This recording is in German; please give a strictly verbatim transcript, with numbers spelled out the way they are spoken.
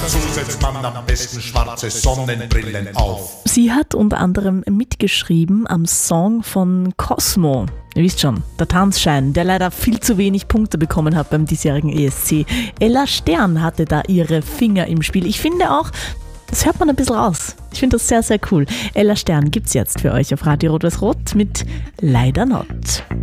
dazu setzt man am besten schwarze Sonnenbrillen auf. Sie hat unter anderem mitgeschrieben am Song von Cosmo. Ihr wisst schon, der Tanzschein, der leider viel zu wenig Punkte bekommen hat beim diesjährigen E S C. Ella Stern hatte da ihre Finger im Spiel. Ich finde auch, das hört man ein bisschen raus. Ich finde das sehr, sehr cool. Ella Stern gibt's jetzt für euch auf Radio Rot-Weiß Rot mit Leider Not.